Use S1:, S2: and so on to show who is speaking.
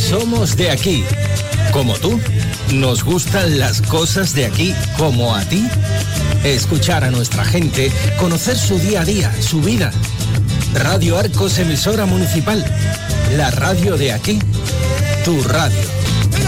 S1: Somos de aquí, como tú. Nos gustan las cosas de aquí, como a ti. Escuchar a nuestra gente, conocer su día a día, su vida. Radio Arcos, emisora municipal. La radio de aquí, tu radio.